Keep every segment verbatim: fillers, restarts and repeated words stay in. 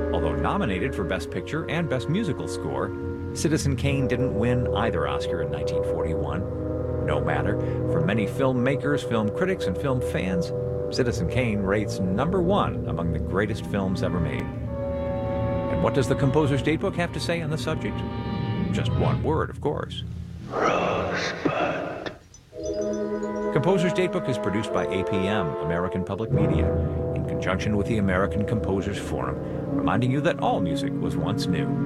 Although nominated for Best Picture and Best Musical Score, Citizen Kane didn't win either Oscar in nineteen forty-one. No matter, for many filmmakers, film critics, and film fans, Citizen Kane rates number one among the greatest films ever made. And what does the Composer's Datebook have to say on the subject? Just one word, of course. Rosebud. Composer's Datebook is produced by A P M, American Public Media, in conjunction with the American Composers Forum, reminding you that all music was once new.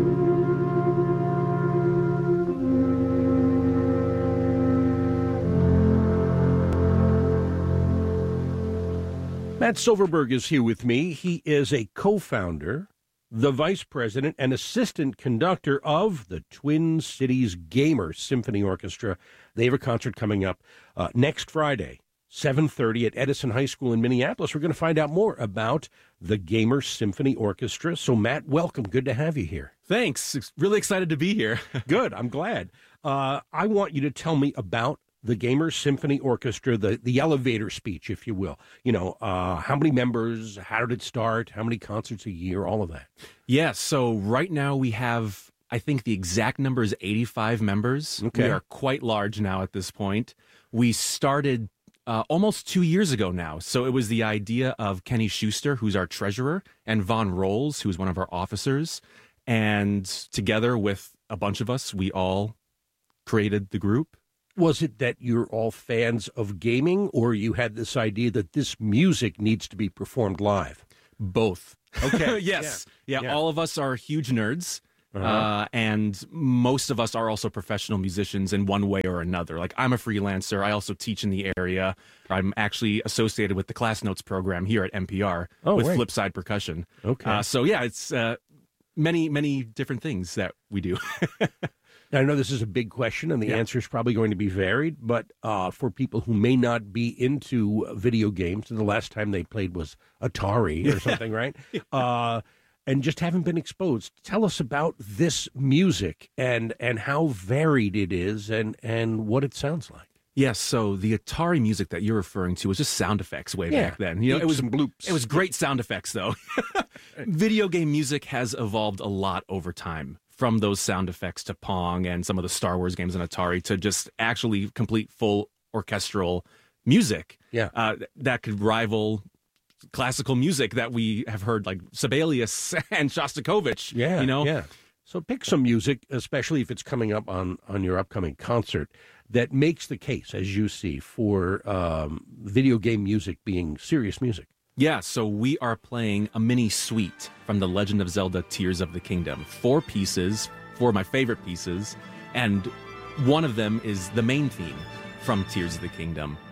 Matt Silverberg is here with me. He is a co-founder, the vice president, and assistant conductor of the Twin Cities Gamer Symphony Orchestra. They have a concert coming up uh, next Friday, seven thirty at Edison High School in Minneapolis. We're going to find out more about the Gamer Symphony Orchestra. So, Matt, welcome. Good to have you here. Thanks. Really excited to be here. Good. I'm glad. Uh, I want you to tell me about the Gamer Symphony Orchestra, the, the elevator speech, if you will. You know, uh, how many members, how did it start, how many concerts a year, all of that. Yeah, so right now we have, I think the exact number is eighty-five members. Okay. We are quite large now at this point. We started uh, almost two years ago now. So it was the idea of Kenny Schuster, who's our treasurer, and Von Rolls, who's one of our officers. And together with a bunch of us, we all created the group. Was it that you're all fans of gaming, or you had this idea that this music needs to be performed live? Both. Okay. Yes. Yeah. Yeah. yeah, all of us are huge nerds. Uh-huh. Uh, and most of us are also professional musicians in one way or another. Like, I'm a freelancer. I also teach in the area. I'm actually associated with the Class Notes program here at N P R Oh, with right. Flipside Percussion. Okay. Uh, so, yeah, it's uh, many, many different things that we do. Now, I know this is a big question, and the Yeah. answer is probably going to be varied, but uh, for people who may not be into video games, the last time they played was Atari or something, right? Uh, and just haven't been exposed. Tell us about this music and and how varied it is and, and what it sounds like. Yes, so the Atari music that you're referring to was just sound effects way Yeah. back then. You know, Beeps it was and bloops. It was great sound effects, though. Video game music has evolved a lot over time, from those sound effects to Pong and some of the Star Wars games on Atari to just actually complete full orchestral music. Yeah. uh, that could rival classical music that we have heard, like Sibelius and Shostakovich. Yeah, you know. yeah. So pick some music, especially if it's coming up on, on your upcoming concert, that makes the case, as you see, for um, video game music being serious music. Yeah, so we are playing a mini suite from The Legend of Zelda Tears of the Kingdom. Four pieces, four of my favorite pieces, and one of them is the main theme from Tears of the Kingdom.